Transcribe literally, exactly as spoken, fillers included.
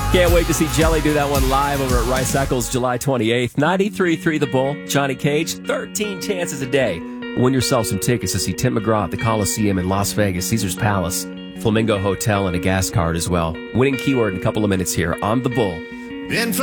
Can't wait to see Jelly do that one live over at Rice Eccles July twenty-eighth. ninety-three point three The Bull, Johnny Cage, thirteen chances a day. Win yourself some tickets to see Tim McGraw at the Coliseum in Las Vegas, Caesars Palace, Flamingo Hotel, and a gas card as well. Winning keyword in a couple of minutes here on The Bull. In